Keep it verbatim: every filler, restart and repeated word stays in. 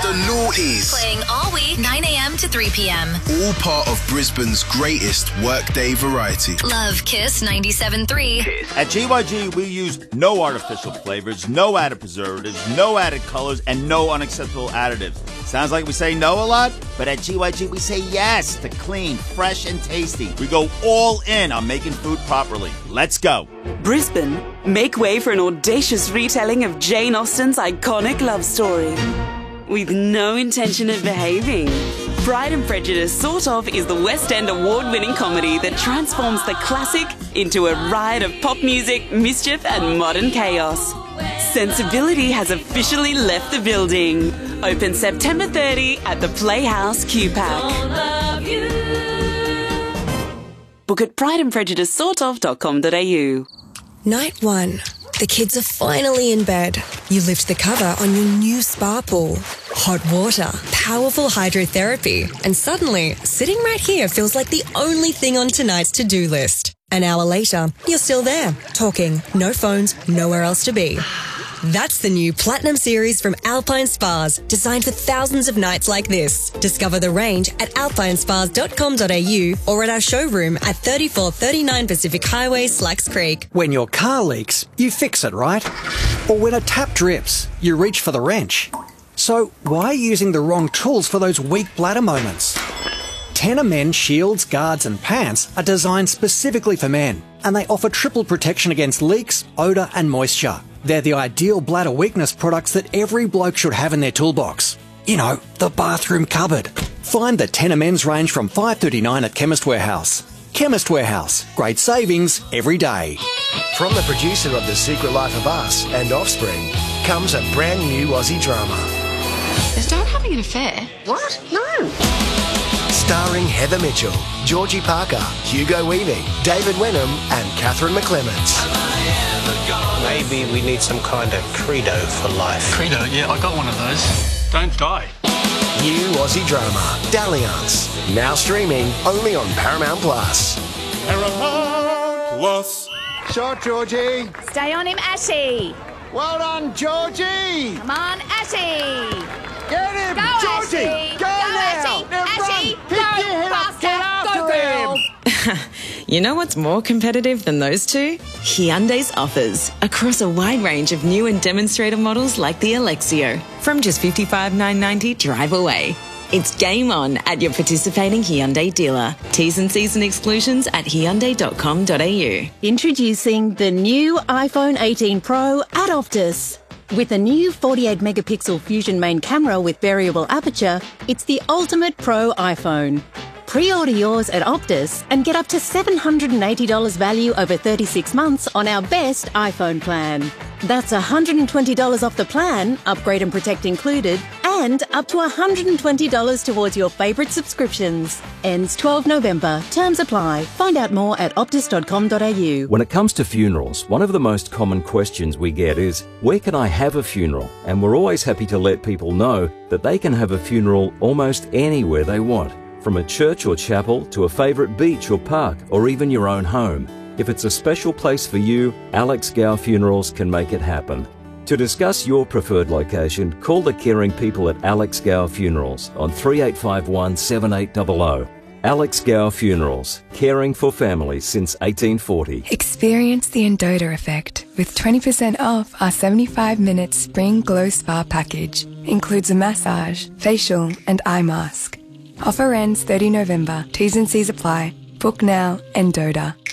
The Naughties. Playing all week, nine a.m. to three p.m. All part of Brisbane's greatest workday variety. Love Kiss ninety-seven point three. At G Y G, we use no artificial flavors, no added preservatives, no added colors, and no unacceptable additives. Sounds like we say no a lot, but at G Y G, we say yes to clean, fresh, and tasty. We go all in on making food properly. Let's go. Brisbane, make way for an audacious retelling of Jane Austen's iconic love story. With no intention of behaving. Pride and Prejudice Sort Of is the West End award-winning comedy that transforms the classic into a riot of pop music, mischief and modern chaos. Sensibility has officially left the building. Open September thirtieth at the Playhouse Q PAC. Book at pride and prejudice sort of dot com dot a u. Night one. The kids are finally in bed. You lift the cover on your new spa pool. Hot water, powerful hydrotherapy, and suddenly, sitting right here feels like the only thing on tonight's to-do list. An hour later, you're still there, talking, no phones, nowhere else to be. That's the new Platinum Series from Alpine Spas, designed for thousands of nights like this. Discover the range at alpine spas dot com dot a u or at our showroom at thirty-four thirty-nine Pacific Highway, Slacks Creek. When your car leaks, you fix it, right? Or when a tap drips, you reach for the wrench. So why using the wrong tools for those weak bladder moments? Tenor Men shields, guards and pants are designed specifically for men, and they offer triple protection against leaks, odour and moisture. They're the ideal bladder weakness products that every bloke should have in their toolbox. You know, the bathroom cupboard. Find the Tenor Men's range from five thirty-nine at Chemist Warehouse. Chemist Warehouse. Great savings every day. From the producer of The Secret Life of Us and Offspring comes a brand new Aussie drama. Is Dad having an affair? What? No. Starring Heather Mitchell, Georgie Parker, Hugo Weaving, David Wenham and Catherine McClements. Maybe we need some kind of credo for life. Credo? Yeah, I got one of those. Don't die. New Aussie drama, Dalliance. Now streaming only on Paramount Plus. Paramount Plus. Shot, Georgie. Stay on him, Ashy. Well done, Georgie. Come on, Ashy. Get him, go, Georgie. Ashy. Go, go now. Ashy. Now Ashy. run. Go, Pick your head up. Get after go, girl. him. You know what's more competitive than those two? Hyundai's offers across a wide range of new and demonstrator models like the Alexio from just fifty-five thousand nine hundred ninety dollars drive away. It's game on at your participating Hyundai dealer. T's and C's and exclusions at hyundai dot com dot a u. Introducing the new iPhone eighteen Pro at Optus. With a new forty-eight megapixel Fusion main camera with variable aperture, it's the ultimate pro iPhone. Pre-order yours at Optus and get up to seven hundred eighty dollars value over thirty-six months on our best iPhone plan. That's one hundred twenty dollars off the plan, upgrade and protect included, and up to one hundred twenty dollars towards your favourite subscriptions. Ends twelfth November. Terms apply. Find out more at optus dot com dot a u. When it comes to funerals, one of the most common questions we get is, where can I have a funeral? And we're always happy to let people know that they can have a funeral almost anywhere they want. From a church or chapel to a favourite beach or park or even your own home. If it's a special place for you, Alex Gow Funerals can make it happen. To discuss your preferred location, call the caring people at Alex Gow Funerals on three eight five one, seven eight zero zero. Alex Gow Funerals, caring for families since eighteen forty. Experience the Endota effect with twenty percent off our seventy-five minute Spring Glow Spa package. Includes a massage, facial and eye mask. Offer ends thirtieth November. T's and C's apply. Book now, Endota.